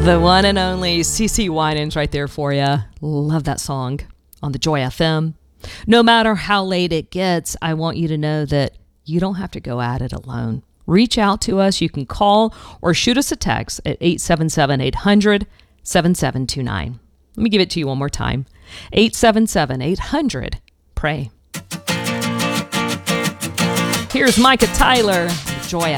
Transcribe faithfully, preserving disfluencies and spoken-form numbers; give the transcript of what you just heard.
The one and only CeCe Winans right there for you. Love that song on the Joy F M. No matter how late it gets, I want you to know that you don't have to go at it alone. Reach out to us. You can call or shoot us a text at eight seven seven, eight hundred, seven seven two nine. Let me give it to you one more time. eight seven seven, eight hundred, pray. Here's Micah Tyler, Joy